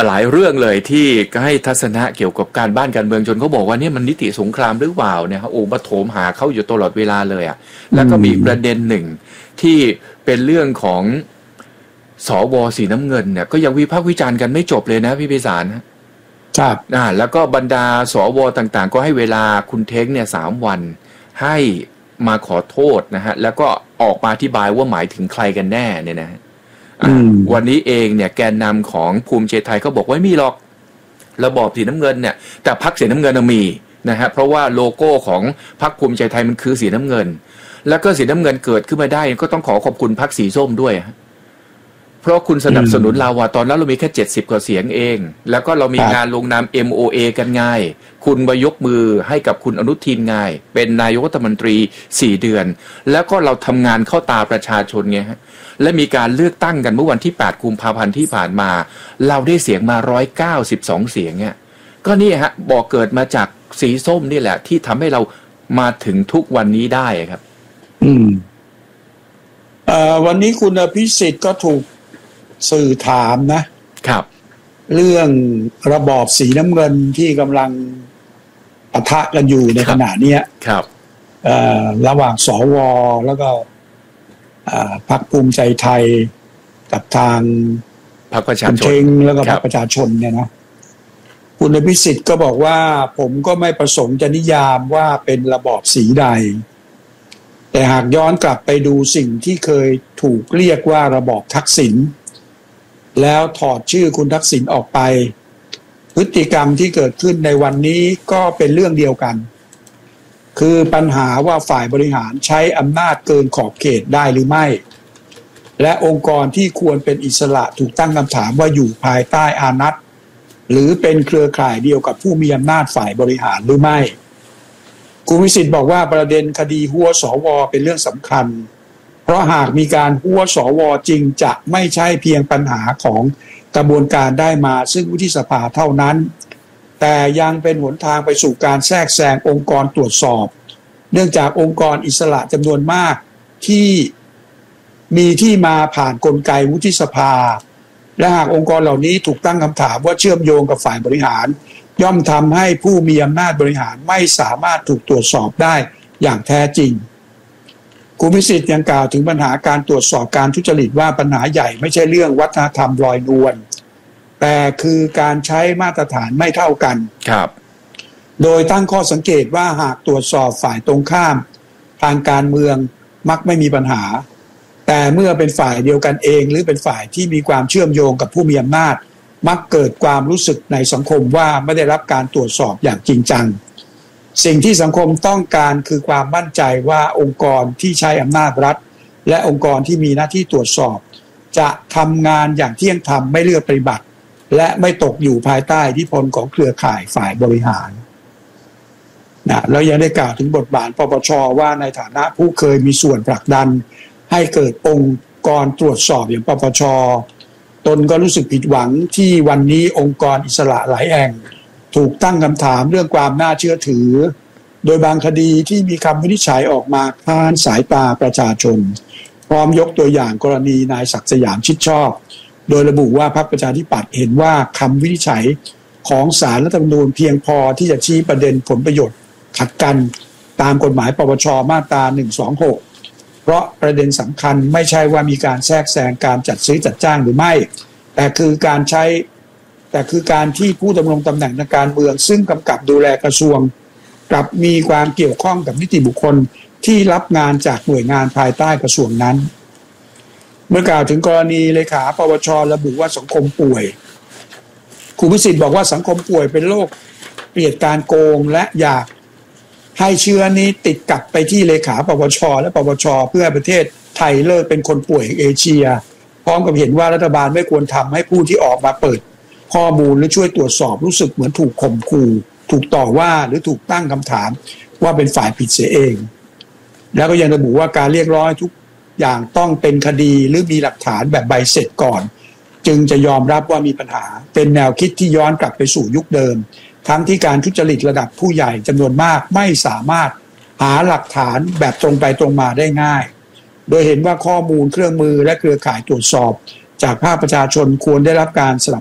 หลายเรื่องเลยที่ให้ทัศนะเกี่ยวกับการบ้านการเมืองจนเขาบอกว่าเนี่ยมันนิติสงครามหรือเปล่าเนี่ยครับโอ้มาโถมหาเขาอยู่ตลอดเวลาเลยอ่ะแล้วก็มีประเด็นหนึ่งที่เป็นเรื่องของสว.สีน้ำเงินเนี่ยก็ยังวิพากษ์วิจารณ์กันไม่จบเลยนะพี่พิสารครับแล้วก็บรรดาสว.ต่างๆก็ให้เวลาคุณเท้งเนี่ย3 วันให้มาขอโทษนะฮะแล้วก็ออกมาอธิบายว่าหมายถึงใครกันแน่เนี่ยนะวันนี้เองเนี่ยแกนนำของภูมิใจไทยก็บอกว่าไม่มีหรอกระบอบสีน้ำเงินเนี่ยแต่พรรคสีน้ำเงินมีนะฮะเพราะว่าโลโก้ของพรรคภูมิใจไทยมันคือสีน้ำเงินแล้วก็สีน้ำเงินเกิดขึ้นมาได้ก็ต้องขอบคุณพรรคสีส้มด้วยเพราะคุณสนับสนุนเราว่าตอนนั้นเรามีแค่70 กว่าเสียงเองแล้วก็เรามีงานลงนาม MOA กันง่ายคุณมายกมือให้กับคุณอนุทินง่ายเป็นนายกรัฐมนตรี4 เดือนแล้วก็เราทำงานเข้าตาประชาชนไงฮะและมีการเลือกตั้งกันเมื่อวันที่8 กุมภาพันธ์ที่ผ่านมาเราได้เสียงมา192 เสียงเนี่ยก็นี่ฮะบอกเกิดมาจากสีส้มนี่แหละที่ทำให้เรามาถึงทุกวันนี้ได้ครับวันนี้คุณอภิสิทธิ์ก็ถูกสื่อถามนะครับเรื่องระบอบสีน้ำเงินที่กำลังปะทะกันอยู่ในขณะนี้ครับระหว่างสว.แล้วก็พรรคภูมิใจไทยกับทางพรรคประชาชนแล้วก็พรรคประชาชนเนี่ยนะคุณอภิสิทธิ์ก็บอกว่าผมก็ไม่ประสงค์จะนิยามว่าเป็นระบอบสีใดแต่หากย้อนกลับไปดูสิ่งที่เคยถูกเรียกว่าระบอบทักษิณแล้วถอดชื่อคุณทักษิณออกไปพฤติกรรมที่เกิดขึ้นในวันนี้ก็เป็นเรื่องเดียวกันคือปัญหาว่าฝ่ายบริหารใช้อำนาจเกินขอบเขตได้หรือไม่และองค์กรที่ควรเป็นอิสระถูกตั้งคำถามว่าอยู่ภายใต้อานัตหรือเป็นเครือข่ายเดียวกับผู้มีอำนาจฝ่ายบริหารหรือไม่คุณวิสิทธิ์บอกว่าประเด็นคดีหัวสว.เป็นเรื่องสำคัญเพราะหากมีการหัวสว.จริงจะไม่ใช่เพียงปัญหาของกระบวนการได้มาซึ่งวุฒิสภาเท่านั้นแต่ยังเป็นหนทางไปสู่การแทรกแซงองค์กรตรวจสอบเนื่องจากองค์กรอิสระจำนวนมากที่มีที่มาผ่านกลไกวุฒิสภาและหากองค์กรเหล่านี้ถูกตั้งคำถามว่าเชื่อมโยงกับฝ่ายบริหารย่อมทำให้ผู้มีอำนาจบริหารไม่สามารถถูกตรวจสอบได้อย่างแท้จริงคุณวิสิทธิ์ยังกล่าวถึงปัญหาการตรวจสอบการทุจริตว่าปัญหาใหญ่ไม่ใช่เรื่องวัฒนธรรมลอยนวลแต่คือการใช้มาตรฐานไม่เท่ากันครับโดยตั้งข้อสังเกตว่าหากตรวจสอบฝ่ายตรงข้ามทางการเมืองมักไม่มีปัญหาแต่เมื่อเป็นฝ่ายเดียวกันเองหรือเป็นฝ่ายที่มีความเชื่อมโยงกับผู้มีอำนาจมักเกิดความรู้สึกในสังคมว่าไม่ได้รับการตรวจสอบอย่างจริงจังสิ่งที่สังคมต้องการคือความมั่นใจว่าองค์กรที่ใช้อำนาจรัฐและองค์กรที่มีหน้าที่ตรวจสอบจะทำงานอย่างเที่ยงธรรมไม่เลือกปฏิบัติและไม่ตกอยู่ภายใต้อิทธิพลของเครือข่ายฝ่ายบริหารแล้วยังได้กล่าวถึงบทบาทปปช.ว่าในฐานะผู้เคยมีส่วนผลักดันให้เกิดองค์กรตรวจสอบอย่างปปช.ตนก็รู้สึกผิดหวังที่วันนี้องค์กรอิสระหลายแห่งถูกตั้งคำถามเรื่องความน่าเชื่อถือโดยบางคดีที่มีคำวินิจฉัยออกมาผ่านสายตาประชาชนพร้อมยกตัวอย่างกรณีนายศักดิ์สยามชิดชอบโดยระบุว่าพรรคประชาธิปัตย์เห็นว่าคำวินิจฉัยของศาลรัฐธรรมนูญเพียงพอที่จะชี้ประเด็นผลประโยชน์ขัดกันตามกฎหมายปปช.มาตรา126เพราะประเด็นสำคัญไม่ใช่ว่ามีการแทรกแซงการจัดซื้อจัดจ้างหรือไม่แต่คือการที่ผู้ดำรงตำแหน่งทางการเมืองซึ่งกำกับดูแลกระทรวงกลับมีความเกี่ยวข้องกับนิติบุคคลที่รับงานจากหน่วยงานภายใต้กระทรวงนั้นเมื่อกล่าวถึงกรณีเลขาปปช.ระบุว่าสังคมป่วยคุณวิสิทธิ์บอกว่าสังคมป่วยเป็นโรคเกลียดการโกงและอยากให้เชื้อนี้ติดกลับไปที่เลขาปปช.และปปช.เพื่อประเทศไทยเลิกเป็นคนป่วยเอเชียพร้อมกับเห็นว่ารัฐบาลไม่ควรทำให้ผู้ที่ออกมาเปิดข้อมูลหรือช่วยตรวจสอบรู้สึกเหมือนถูกข่มขู่ถูกต่อว่าหรือถูกตั้งคำถามว่าเป็นฝ่ายผิดเสียเองแล้วก็ยังระบุว่าการเรียกร้องทุกอย่างต้องเป็นคดีหรือมีหลักฐานแบบใบเสร็จก่อนจึงจะยอมรับว่ามีปัญหาเป็นแนวคิดที่ย้อนกลับไปสู่ยุคเดิมทั้งที่การทุจริตระดับผู้ใหญ่จำนวนมากไม่สามารถหาหลักฐานแบบตรงไปตรงมาได้ง่ายโดยเห็นว่าข้อมูลเครื่องมือและเครือข่ายตรวจสอบจากภาคประชาชนควรได้รับการสนับ